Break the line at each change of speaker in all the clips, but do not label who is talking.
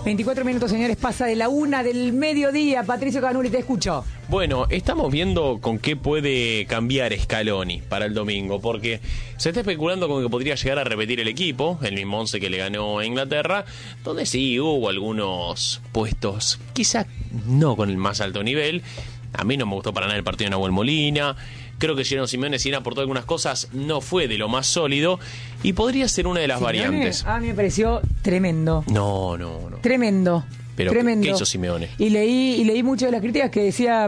24 minutos, señores, pasa de la 1 del mediodía. Patricio Canuli, te escucho.
Bueno, estamos viendo con qué puede cambiar Scaloni para el domingo, porque se está especulando con que podría llegar a repetir el equipo, el mismo 11 que le ganó a Inglaterra, donde sí hubo algunos puestos, quizá no con el más alto nivel. A mí no me gustó para nada el partido de Nahuel Molina. Creo que Gino Simeone, si bien aportó algunas cosas, no fue de lo más sólido y podría ser una de las variantes.
A mí me pareció tremendo.
No.
Tremendo.
Pero
tremendo.
¿qué hizo Simeone?
Y leí muchas de las críticas que decía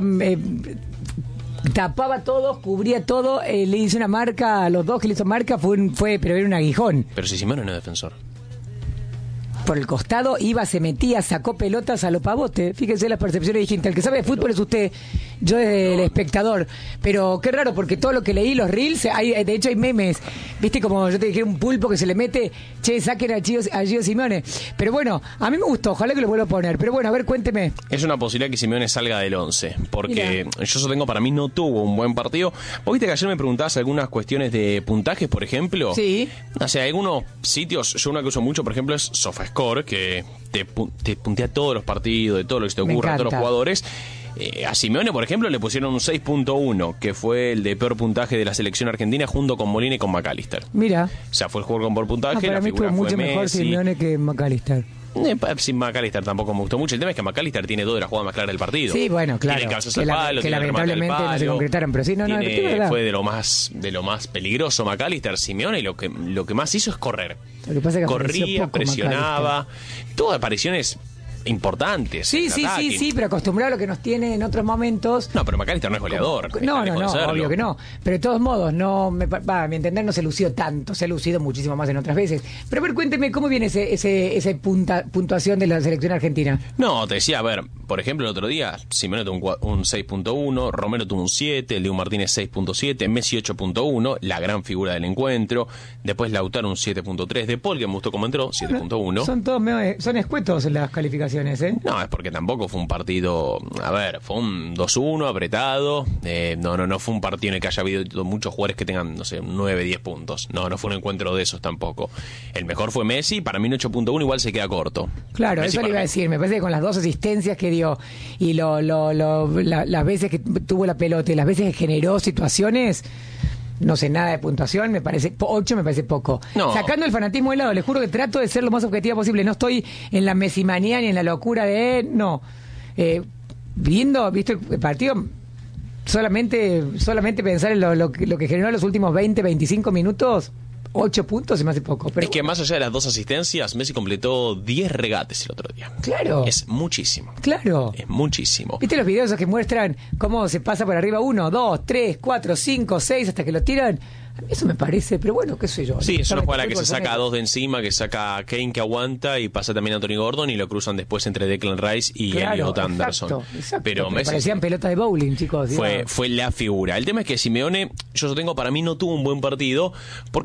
tapaba todo, cubría todo, le hizo una marca a los dos que le hizo marca, pero era un aguijón.
Pero si Simeone no es defensor.
Por el costado iba, se metía, sacó pelotas a lo pavote. Fíjense las percepciones distintas. El que sabe de fútbol es usted, yo desde el espectador. Pero qué raro, porque todo lo que leí, los reels, de hecho hay memes. Viste, como yo te dije, un pulpo que se le mete, saquen a Gio Simeone. Pero bueno, a mí me gustó, ojalá que lo vuelva a poner. Pero bueno, a ver, cuénteme.
Es una posibilidad que Simeone salga del 11, porque yo sostengo, para mí no tuvo un buen partido. ¿Vos viste que ayer me preguntabas algunas cuestiones de puntajes, por ejemplo?
Sí.
O sea, algunos sitios, yo una que uso mucho, por ejemplo, es SofaScore, que te puntea todos los partidos, de todo lo que se te ocurra, a todos los jugadores. A Simeone, por ejemplo, le pusieron un 6.1, que fue el de peor puntaje de la selección argentina, junto con Molina y con McAllister.
Mira.
O sea, fue el jugador con peor puntaje.
Para mí fue mucho mejor Simeone que McAllister.
Sin McAllister tampoco me gustó mucho. El tema es que McAllister tiene dos de las jugadas más claras del partido.
Sí, bueno, claro.
Tiene cabezas al palo,
que lamentablemente no se concretaron, pero sí,
fue de lo más peligroso McAllister. Simeone lo que más hizo es correr.
Lo que pasa es que
corría, presionaba, todas apariciones importantes.
Sí, pero acostumbrado a lo que nos tiene en otros momentos.
No, pero McAllister no es goleador.
No, obvio que no. Pero de todos modos, a mi entender no se lució tanto, se ha lucido muchísimo más en otras veces. Pero a ver, cuénteme, ¿cómo viene esa puntuación de la selección argentina?
No, te decía, a ver, por ejemplo, el otro día, Simeone tuvo un 6.1, Romero tuvo un 7, el Dibu Martínez 6.7, Messi 8.1, la gran figura del encuentro, después Lautaro un 7.3, De Paul, que me gustó cómo entró, 7.1.
Son todos son escuetos en las calificaciones.
No, es porque tampoco fue un partido, fue un 2-1 apretado, no fue un partido en el que haya habido muchos jugadores que tengan, 9, 10 puntos, no fue un encuentro de esos tampoco. El mejor fue Messi, para mí un 8.1 igual se queda corto.
Claro, Messi, eso le iba a decir, me parece que con las dos asistencias que dio y las veces que tuvo la pelota y las veces que generó situaciones, no sé nada de puntuación, me parece 8, me parece poco. No. Sacando el fanatismo de lado, les juro que trato de ser lo más objetiva posible. No estoy en la mesimanía ni en la locura de no. ¿Viste el partido? Solamente pensar en lo que generó en los últimos 20, 25 minutos. 8 puntos se me hace poco. Pero
es que más allá de las dos asistencias, Messi completó 10 regates el otro día.
Claro.
Es muchísimo.
Claro.
Es muchísimo.
¿Viste los videos esos que muestran cómo se pasa por arriba 1, 2, 3, 4, 5, 6 hasta que lo tiran? A mí eso me parece, pero bueno, qué sé yo.
Sí, es una jugada que se saca a dos de encima, que saca a Kane, que aguanta, y pasa también a Anthony Gordon, y lo cruzan después entre Declan Rice y Elliot Anderson.
Exacto.
Pero
Messi, parecían pelotas de bowling, chicos.
Fue la figura. El tema es que Simeone, yo tengo, para mí no tuvo un buen partido, porque